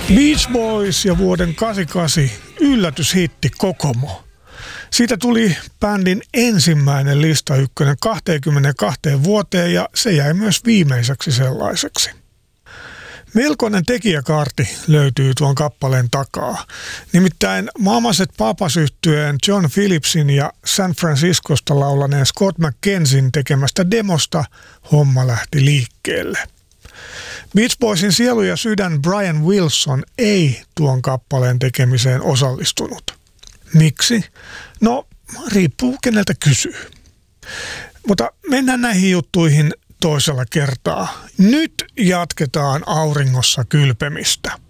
Beach Boys ja vuoden 88 yllätyshitti Kokomo. Siitä tuli bändin ensimmäinen listaykkönen 22 vuoteen ja se jäi myös viimeiseksi sellaiseksi. Melkoinen tekijäkaarti löytyy tuon kappaleen takaa. Nimittäin Maamaset Papas-yhtyeen John Phillipsin ja San Franciscosta laulaneen Scott McKenzien tekemästä demosta homma lähti liikkeelle. Beach Boysin sielu ja sydän Brian Wilson ei tuon kappaleen tekemiseen osallistunut. Miksi? No, riippuu keneltä kysyy. Mutta mennään näihin juttuihin toisella kertaa. Nyt jatketaan auringossa kylpemistä.